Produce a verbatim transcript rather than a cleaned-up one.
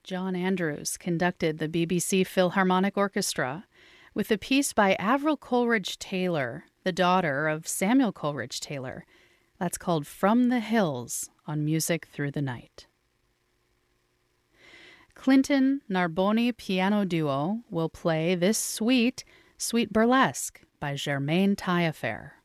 John Andrews conducted the B B C Philharmonic Orchestra with a piece by Avril Coleridge Taylor, the daughter of Samuel Coleridge Taylor. That's called From the Hills on Music Through the Night. Clinton Narboni Piano Duo will play this suite, Suite Burlesque by Germaine Taillefer.